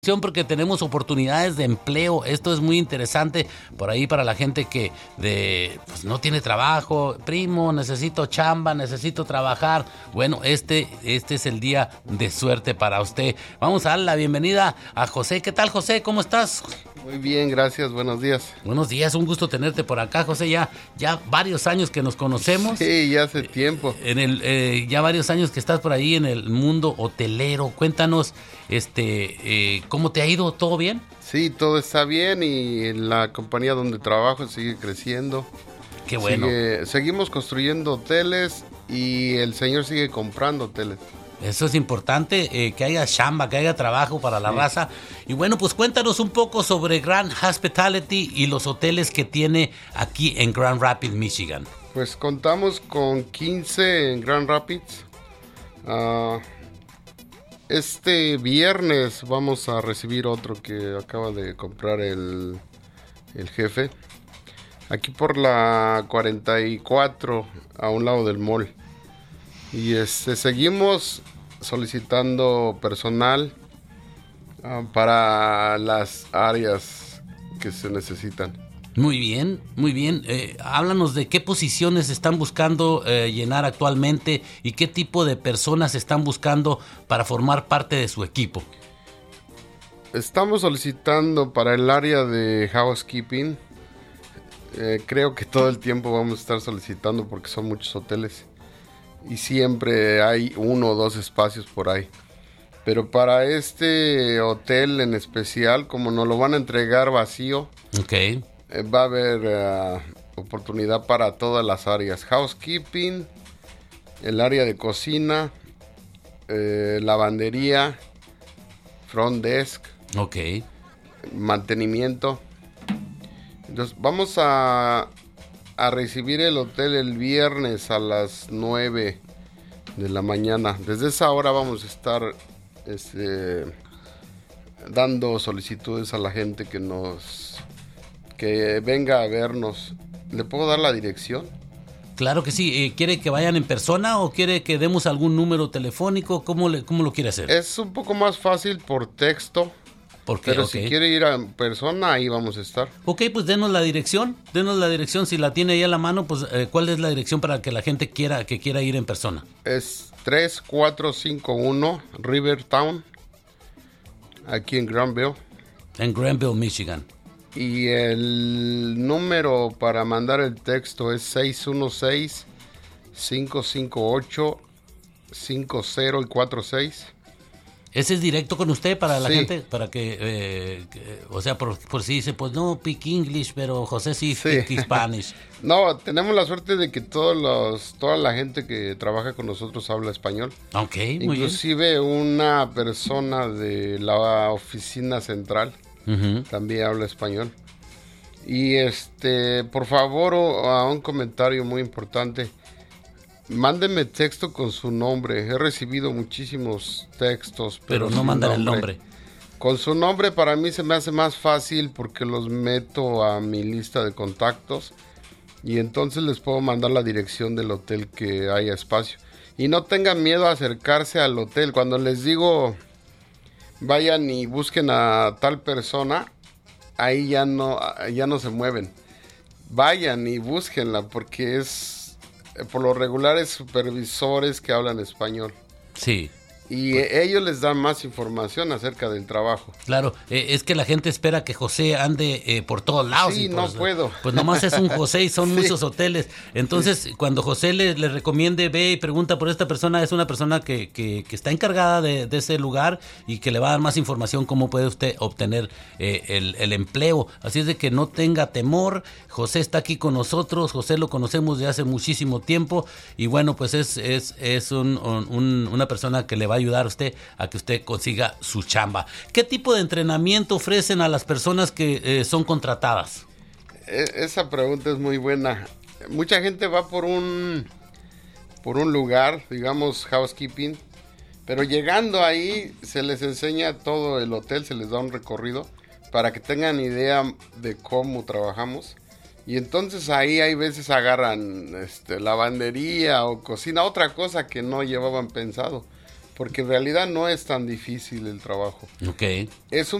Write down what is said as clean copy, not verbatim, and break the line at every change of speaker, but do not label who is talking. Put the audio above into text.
Porque tenemos oportunidades de empleo. Esto es muy interesante por ahí para la gente que pues no tiene trabajo. Primo, necesito chamba, necesito trabajar. Bueno, este es el día de suerte para usted. Vamos a dar la bienvenida a José. ¿Qué tal, José? ¿Cómo estás?
Muy bien, gracias. Buenos días.
Buenos días, un gusto tenerte por acá, José. Ya varios años que nos conocemos.
Sí, ya hace tiempo.
Ya varios años que estás por ahí en el mundo hotelero. Cuéntanos, ¿cómo te ha ido? ¿Todo bien?
Sí, todo está bien y la compañía donde trabajo sigue creciendo.
Qué bueno.
Seguimos construyendo hoteles y el señor sigue comprando hoteles.
Eso es importante, que haya chamba, que haya trabajo para la raza. Y bueno, pues cuéntanos un poco sobre Grand Hospitality y los hoteles que tiene aquí en Grand Rapids, Michigan.
Pues contamos con 15 en Grand Rapids. Este viernes vamos a recibir otro que acaba de comprar el jefe. Aquí por la 44, a un lado del mall. Y seguimos solicitando personal para las áreas que se necesitan.
Muy bien, muy bien. Háblanos de qué posiciones están buscando llenar actualmente y qué tipo de personas están buscando para formar parte de su equipo.
Estamos solicitando para el área de housekeeping. Creo que todo el tiempo vamos a estar solicitando porque son muchos hoteles. Y siempre hay 1 o 2 espacios por ahí. Pero para este hotel en especial, como nos lo van a entregar vacío, va a haber oportunidad para todas las áreas. Housekeeping, el área de cocina, lavandería, front desk, mantenimiento. Entonces vamos a recibir el hotel el viernes a las 9 de la mañana. Desde esa hora vamos a estar dando solicitudes a la gente que venga a vernos. ¿Le puedo dar la dirección?
Claro que sí. ¿Quiere que vayan en persona o quiere que demos algún número telefónico? ¿Cómo lo quiere hacer?
Es un poco más fácil por texto. Pero si quiere ir en persona, ahí vamos a estar.
Ok, pues denos la dirección. Si la tiene ahí a la mano, pues ¿cuál es la dirección para que la gente quiera ir en persona?
Es 3451 Rivertown, aquí en Granville.
En Granville, Michigan.
Y el número para mandar el texto es 616-558-5046.
¿Ese es directo con usted para la gente? Para que, o sea, por si dice, pues no speak English, pero José sí speak Spanish.
No, tenemos la suerte de que toda la gente que trabaja con nosotros habla español.
Ok, muy bien.
Inclusive una persona de la oficina central también habla español. Y por favor, a un comentario muy importante. Mándenme texto con su nombre. He recibido muchísimos textos,
pero no mandan el nombre.
Con su nombre para mí se me hace más fácil porque los meto a mi lista de contactos y entonces les puedo mandar la dirección del hotel que haya espacio. Y no tengan miedo a acercarse al hotel. Cuando les digo vayan y busquen a tal persona, ahí ya no se mueven. Vayan y búsquenla porque por lo regular es supervisores que hablan español.
Sí.
Y ellos les dan más información acerca del trabajo.
Claro, es que la gente espera que José ande por todos lados.
Sí, no puedo.
Pues nomás es un José y son muchos hoteles. Entonces, cuando José le recomiende, ve y pregunta por esta persona, es una persona que está encargada de ese lugar y que le va a dar más información cómo puede usted obtener el empleo. Así es de que no tenga temor. José está aquí con nosotros. José lo conocemos de hace muchísimo tiempo. Y bueno, pues es una persona que le va a ayudar a usted a que usted consiga su chamba. ¿Qué tipo de entrenamiento ofrecen a las personas que son contratadas?
Esa pregunta es muy buena. Mucha gente va por un lugar, digamos housekeeping, pero llegando ahí se les enseña todo el hotel, se les da un recorrido para que tengan idea de cómo trabajamos. Y entonces ahí hay veces agarran lavandería o cocina, otra cosa que no llevaban pensado. porque en realidad no es tan difícil el trabajo.
Ok.
Es